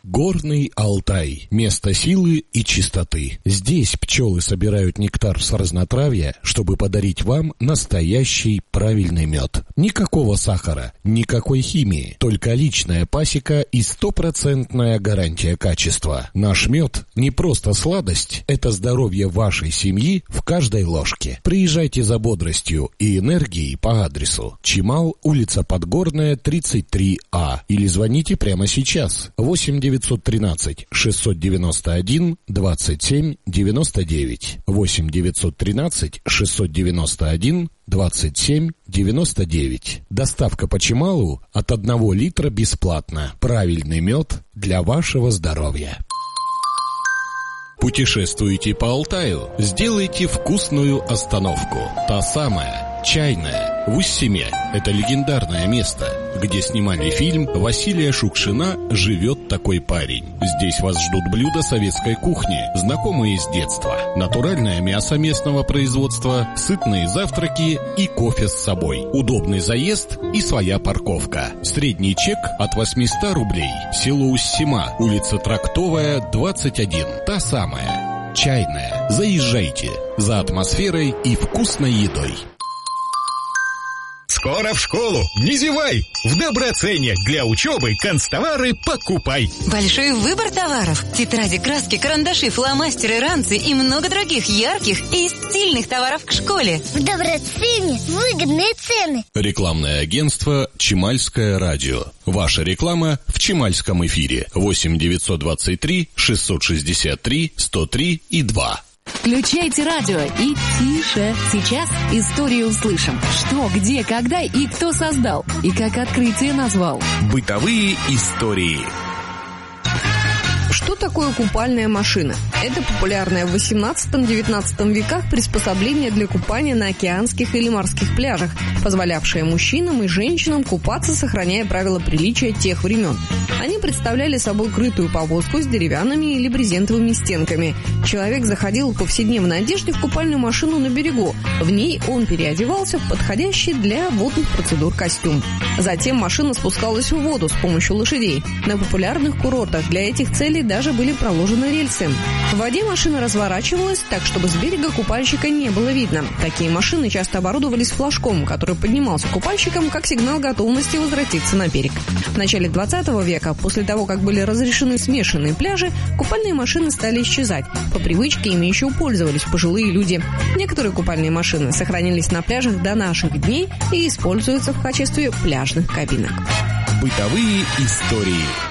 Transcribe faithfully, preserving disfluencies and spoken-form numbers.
Горный Алтай. Место силы и чистоты. Здесь пчелы собирают нектар с разнотравья, чтобы подарить вам настоящий правильный мед. Никакого сахара, никакой химии, только личная пасека и стопроцентная гарантия качества. Наш мед не просто сладость, это здоровье вашей семьи в каждой ложке. Приезжайте за бодростью и энергией по адресу Чимал, улица Подгорная, тридцать три А, или звоните прямо сейчас восемь девятьсот тринадцать шестьсот девяносто один двадцать семь девяносто девять восемь девятьсот тринадцать шестьсот девяносто один двадцать семь девяносто девять. Доставка по Чималу от одного литра бесплатно. Правильный мед для вашего здоровья. Путешествуете по Алтаю? Сделайте вкусную остановку. Та самая, чайная, в Уссиме. Это легендарное место, где снимали фильм Василия Шукшина «Живет такой парень». Здесь вас ждут блюда советской кухни, знакомые с детства. Натуральное мясо местного производства, сытные завтраки и кофе с собой. Удобный заезд и своя парковка. Средний чек от восемьсот рублей. Село Уссима, улица Трактовая, двадцать один. Та самая, чайная. Заезжайте за атмосферой и вкусной едой. Скоро в школу, не зевай! В Доброцене для учебы канцтовары покупай. Большой выбор товаров. Тетради, краски, карандаши, фломастеры, ранцы и много других ярких и стильных товаров к школе. В Доброцене выгодные цены. Рекламное агентство «Чимальское радио». Ваша реклама в Чимальском эфире. восемь девятьсот двадцать три шестьсот шестьдесят три сто три и два. Включайте радио и тише. Сейчас историю услышим. Что, где, когда и кто создал. И как открытие назвал. Бытовые истории. Что такое купальная машина? Это популярное в восемнадцатом-девятнадцатом веках приспособление для купания на океанских или морских пляжах, позволявшее мужчинам и женщинам купаться, сохраняя правила приличия тех времен. Они представляли собой крытую повозку с деревянными или брезентовыми стенками. Человек заходил в повседневной одежде в купальную машину на берегу. В ней он переодевался в подходящий для водных процедур костюм. Затем машина спускалась в воду с помощью лошадей. На популярных курортах для этих целей даже были проложены рельсы. В воде машина разворачивалась так, чтобы с берега купальщика не было видно. Такие машины часто оборудовались флажком, который поднимался купальщиком как сигнал готовности возвратиться на берег. В начале двадцатого века, после того, как были разрешены смешанные пляжи, купальные машины стали исчезать. По привычке ими еще пользовались пожилые люди. Некоторые купальные машины сохранились на пляжах до наших дней и используются в качестве пляжных кабинок. Бытовые истории.